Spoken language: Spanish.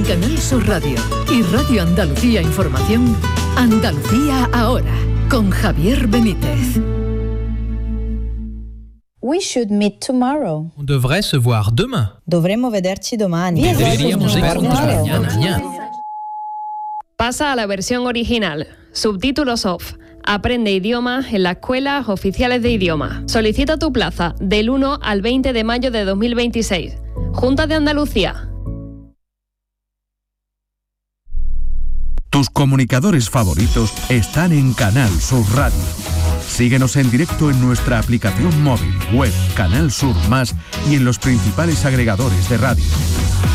Canal Sur Radio y Radio Andalucía Información, Andalucía Ahora, con Javier Benítez. We should meet tomorrow. On devrait se voir demain. Dovremmo vederci domani. Deberíamos vernos mañana. Pasa a la versión original. Subtítulos off. Aprende idiomas en las escuelas oficiales de idiomas. Solicita tu plaza del 1 al 20 de mayo de 2026. Junta de Andalucía. Tus comunicadores favoritos están en Canal Sur Radio. Síguenos en directo en nuestra aplicación móvil, web, Canal Sur Más y en los principales agregadores de radio.